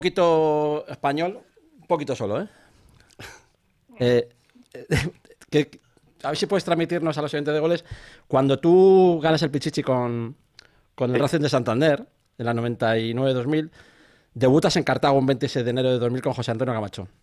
Poquito español, un poquito solo, ¿eh? Eh, a ver si puedes transmitirnos a los oyentes de goles. Cuando tú ganas el Pichichi con el Sí. Racing de Santander, en la 99-2000, debutas en Cartago un 26 de enero de 2000 con José Antonio Camacho.